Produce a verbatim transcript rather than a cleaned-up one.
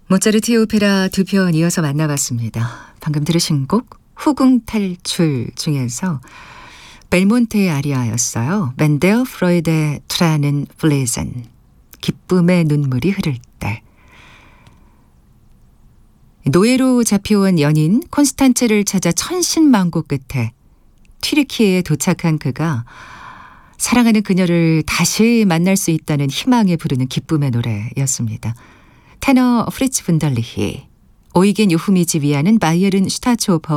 모차르트의 오페라 두 편 이어서 만나봤습니다. 방금 들으신 곡 후궁 탈출 중에서 벨몬테의 아리아였어요. Wenn der Freude Tränen fließen. 기쁨의 눈물이 흐를 때. 노예로 잡혀온 연인 콘스탄체를 찾아 천신만고 끝에 튀르키예에 도착한 그가 사랑하는 그녀를 다시 만날 수 있다는 희망에 부르는 기쁨의 노래였습니다. 테너 프리츠 분달리히, 오이겐 요흐미지 위하는 바이에른 슈타츠호퍼